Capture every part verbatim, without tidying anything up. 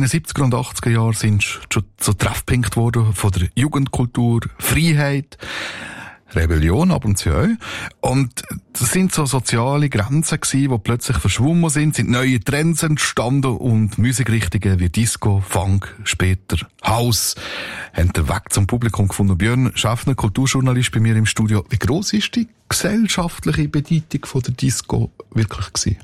den siebziger und achtziger Jahren sind schon so Treffpunkte geworden von der Jugendkultur, Freiheit, Rebellion ab und zu auch. Und das sind so soziale Grenzen gewesen, die plötzlich verschwommen sind, sind neue Trends entstanden und Musikrichtungen wie Disco, Funk, später House haben den Weg zum Publikum gefunden. Björn Schaffner, Kulturjournalist bei mir im Studio. Wie gross ist die gesellschaftliche Bedeutung von der Disco wirklich gewesen?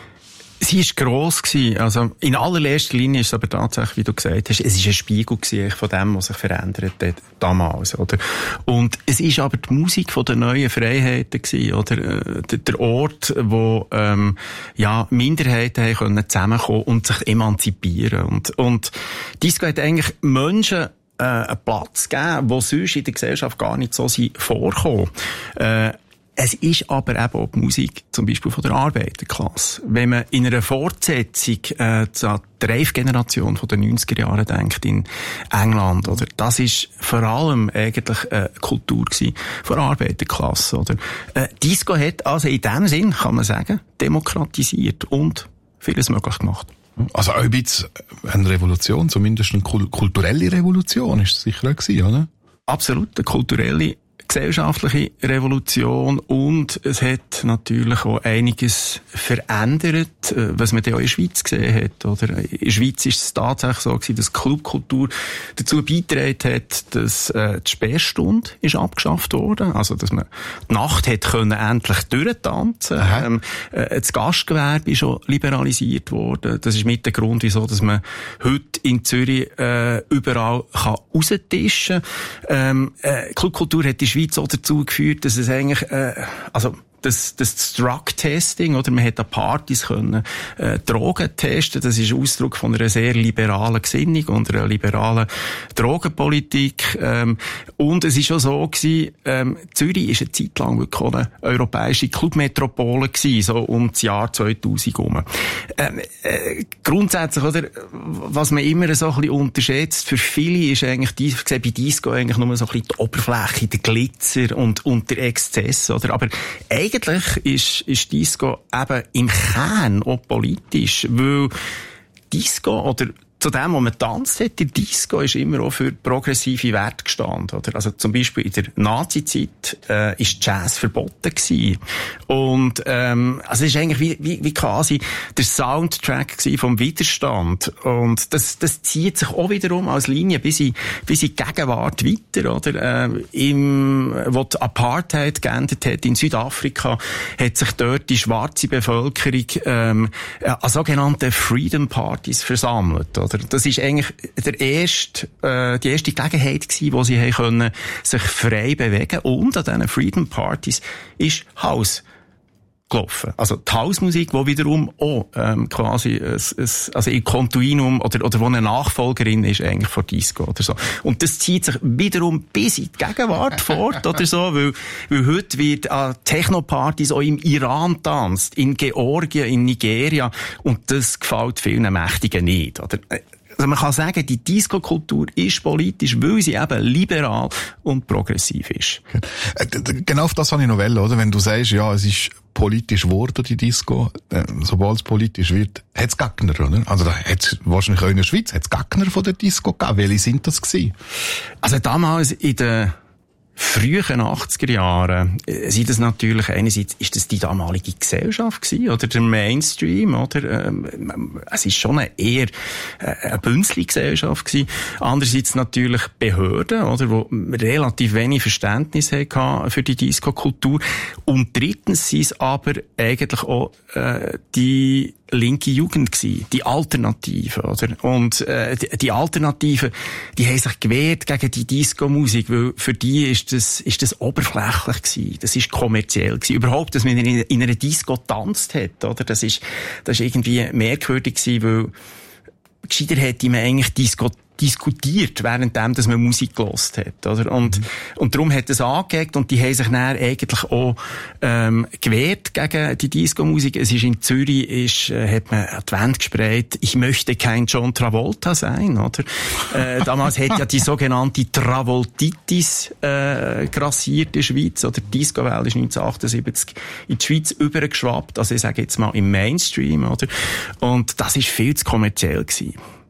Sie war gross gewesen. Also, in allererster Linie ist es aber tatsächlich, wie du gesagt hast, es ist ein Spiegel gewesen von dem, was sich verändert hat damals, oder? Und es ist aber die Musik von den neuen Freiheiten gewesen, oder? Der Ort, wo, ähm, ja, Minderheiten haben können zusammenkommen und sich emanzipieren. Und, und Disco hat eigentlich Menschen, äh, einen Platz gegeben, wo sonst in der Gesellschaft gar nicht so sind vorkommen. Äh, Es ist aber eben auch die Musik, zum Beispiel von der Arbeiterklasse. Wenn man in einer Fortsetzung äh, zur Rave-Generation von den neunziger Jahren denkt, in England, oder? Das ist vor allem eigentlich eine Kultur gewesen von der Arbeiterklasse, oder? Äh, Disco hat also in dem Sinn, kann man sagen, demokratisiert und vieles möglich gemacht. Also auch ein bisschen eine Revolution, zumindest eine kulturelle Revolution ist es sicher auch gewesen, oder? Absolut, eine kulturelle gesellschaftliche Revolution, und es hat natürlich auch einiges verändert, was man dann auch in der Schweiz gesehen hat, oder? In der Schweiz ist es tatsächlich so gewesen, dass Clubkultur dazu beigetragen hat, dass äh, die Sperrstunde ist abgeschafft worden, also dass man die Nacht hat können endlich durchtanzen. Ähm, äh, das Gastgewerbe ist schon liberalisiert worden. Das ist mit der Grund, wieso dass man heute in Zürich äh, überall kann raustischen kann. Ähm, äh, Clubkultur hat die Schweiz auch dazu geführt, dass es eigentlich, äh, also, das, das Drug-Testing, oder? Man hat an Partys können, äh, Drogen testen. Das ist ein Ausdruck von einer sehr liberalen Gesinnung und einer liberalen Drogenpolitik. Ähm, und es ist auch so gewesen, ähm, Zürich ist eine Zeit lang wirklich eine europäische Clubmetropole gewesen, so um das Jahr zweitausend herum. Ähm, äh, grundsätzlich, oder? Was man immer so ein bisschen unterschätzt, für viele ist eigentlich, die, ich sehe bei Disco eigentlich nur so ein bisschen die Oberfläche, der Glitzer und, und der Exzess, oder? Aber eigentlich ist, ist Disco eben im Kern auch politisch, weil Disco, oder zu dem, was man tanzt hat, der Disco ist immer auch für progressive Werte gestanden, oder? Also zum Beispiel in der Nazi-Zeit äh, ist Jazz verboten gewesen. Und ähm, also es ist eigentlich wie, wie, wie quasi der Soundtrack gewesen vom Widerstand. Und das, das zieht sich auch wiederum als Linie bis in, bis in die Gegenwart weiter, oder? Äh, im, wo die Apartheid geendet hat in Südafrika, hat sich dort die schwarze Bevölkerung ähm, an sogenannten Freedom Parties versammelt, oder? Das ist eigentlich der erste, äh, die erste Gelegenheit gewesen, wo sie haben können, sich frei bewegen. Und an diesen Freedom Parties ist House gelaufen. Also die Hausmusik, die wiederum auch ähm, quasi ein, ein, also in Continuum oder, oder wo eine Nachfolgerin ist eigentlich von Disco oder so. Und das zieht sich wiederum bis in die Gegenwart fort oder so, weil, weil heute wird an Techno-Partys auch im Iran tanzt, in Georgien, in Nigeria, und das gefällt vielen Mächtigen nicht, oder? Also man kann sagen, die Disco-Kultur ist politisch, weil sie eben liberal und progressiv ist. Genau auf das habe ich noch wollen, oder? Wenn du sagst, ja, es ist politisch geworden, die Disco, sobald es politisch wird, hat es Gegner, oder? Also da hat es wahrscheinlich auch in der Schweiz, hat es Gegner von der Disco gegeben. Welche sind das gewesen? Also damals in der frühen achtziger Jahren sind das natürlich, einerseits ist das die damalige Gesellschaft gewesen, oder der Mainstream, oder? Ähm, es ist schon eine eher eine Bünzli-Gesellschaft gewesen. Andererseits natürlich Behörden, oder? Wo relativ wenig Verständnis hatten für die Disco-Kultur. Und drittens sind es aber eigentlich auch äh, die linke Jugend gsi, die Alternative, oder? Und äh, die, die Alternative, die haben sich gewehrt gegen die Disco-Musik, weil für die ist das ist das oberflächlich gsi, das ist kommerziell gsi. Überhaupt, dass man in, in einer Disco tanzt hat, oder? Das ist das ist irgendwie merkwürdig gsi, weil gescheiter hätte man eigentlich Disco diskutiert, währenddem, dass man Musik gehört hat, oder? Und, mhm. und darum hat es angeguckt, und die haben sich dann eigentlich auch, ähm, gewehrt gegen die Disco-Musik. Es ist in Zürich, ist, äh, hat man an die Wand gesprayt, ich möchte kein John Travolta sein, oder? äh, damals hat ja die sogenannte Travoltitis, äh, grassiert in der Schweiz, oder? Die Disco-Welle ist neunzehnhundertachtundsiebzig in die Schweiz übergeschwappt, also ich sage jetzt mal im Mainstream, oder? Und das ist viel zu kommerziell gewesen.